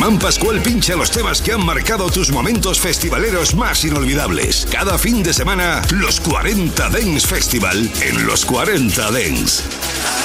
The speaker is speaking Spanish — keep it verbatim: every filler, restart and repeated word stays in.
Germán Pascual pincha los temas que han marcado tus momentos festivaleros más inolvidables. Cada fin de semana, los cuarenta Dance Festival en los cuarenta Dance.